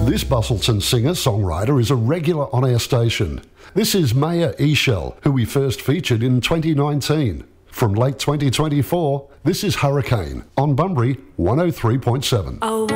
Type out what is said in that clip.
This Bustleton singer-songwriter is a regular on our station. This is Maya Eshel, who we first featured in 2019. From late 2024, this is Hurricane on Bunbury 103.7.